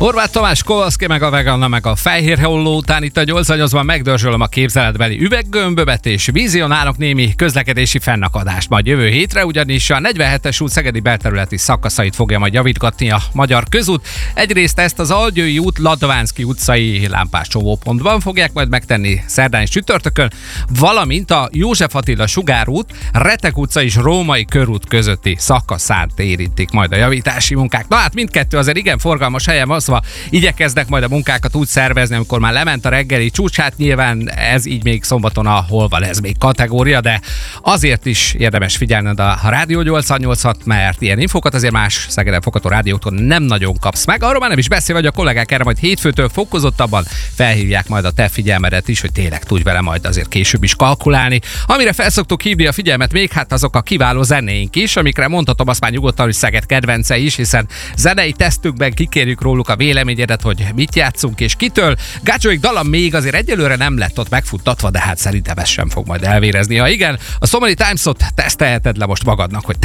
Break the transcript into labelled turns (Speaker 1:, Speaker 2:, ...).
Speaker 1: Horváth Tamás, Kovalszki meg a Veganna meg a Fejhérholló után itt a 88-ban megdörzsölöm a képzeletbeli üveggömbömet és vizionálok némi közlekedési fennakadást majd jövő hétre, ugyanis a 47-es út szegedi belterületi szakaszait fogja majd javítgatni a Magyar Közút. Egyrészt ezt az Algyői út Ladvánszky utcai lámpás csomópontban fogják majd megtenni szerdán és csütörtökön, valamint a József Attila sugárút, Retek utca és Római körút közötti szakaszát érintik majd a javítási munkák. Na hát mindkettő azért igen forgalmas helyen van, szóval igyekeznek majd a munkákat úgy szervezni, amikor már lement a reggeli csúcs. Hát nyilván ez így még szombaton hol van ez még kategória, de azért is érdemes figyelned a Rádió 886, mert ilyen infokat azért más Szegeden fogható rádiókon nem nagyon kapsz meg. Arról már nem is beszél, hogy a kollégák erre majd hétfőtől fokozottabban felhívják majd a te figyelmedet is, hogy tényleg tudj vele majd azért később is kalkulálni. Amire felszoktuk hívni a figyelmet még, hát azok a kiváló zenéink is, amikre mondhatom azt már nyugodtan, hogy Szeged kedvence is, hiszen zenei tesztükben kikérjük róluk a véleményedet, hogy mit játszunk és kitől. Gácsolyék dala még azért egyelőre nem lett ott megfuttatva, de hát szerintem ez sem fog majd elvérezni. Ha igen, a So Many Times-ot tesztelheted le most magadnak, hogy